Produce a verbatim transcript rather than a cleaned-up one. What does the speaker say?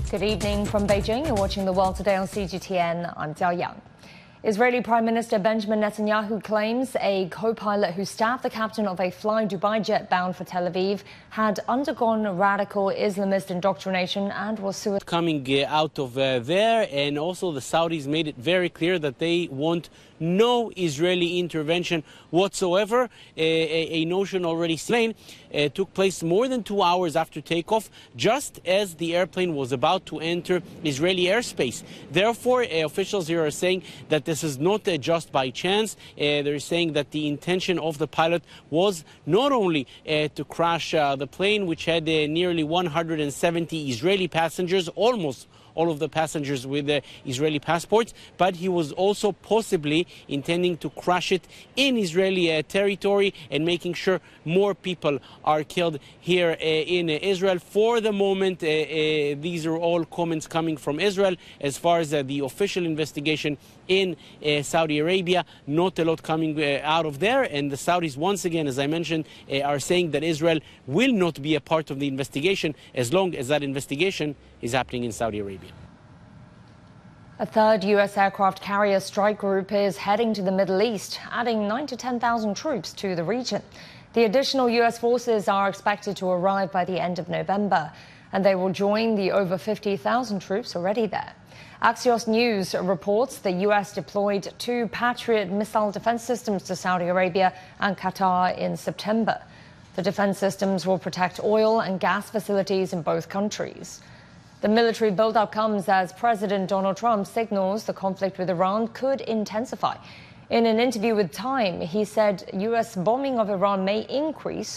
Good evening from Beijing. You're watching The World Today on C G T N. I'm Jiao Yang. Israeli Prime Minister Benjamin Netanyahu claims a co-pilot who stabbed the captain of a Fly Dubai jet bound for Tel Aviv had undergone radical Islamist indoctrination and was suicidal. Coming uh, out of uh, there, and also the Saudis made it very clear that they want no Israeli intervention whatsoever. Uh, a, a notion already seen uh, took place more than two hours after takeoff, just as the airplane was about to enter Israeli airspace. Therefore, uh, officials here are saying that this is not uh, just by chance. Uh, they're saying that the intention of the pilot was not only uh, to crash uh, the plane, which had uh, nearly one hundred seventy Israeli passengers, almost all of the passengers with uh, Israeli passports, but he was also possibly intending to crash it in Israeli uh, territory and making sure more people are killed here uh, in uh, Israel. For the moment, uh, uh, these are all comments coming from Israel. As far as uh, the official investigation in uh, Saudi Arabia, not a lot coming uh, out of there. And the Saudis, once again, as I mentioned, uh, are saying that Israel will not be a part of the investigation as long as that investigation is happening in Saudi Arabia. A third U S aircraft carrier strike group is heading to the Middle East, adding nine to ten thousand troops to the region. The additional U S forces are expected to arrive by the end of November, and they will join the over fifty thousand troops already there. Axios News reports the U S deployed two Patriot missile defense systems to Saudi Arabia and Qatar in September. The defense systems will protect oil and gas facilities in both countries. The military buildup comes as President Donald Trump signals the conflict with Iran could intensify. In an interview with Time, he said U S bombing of Iran may increase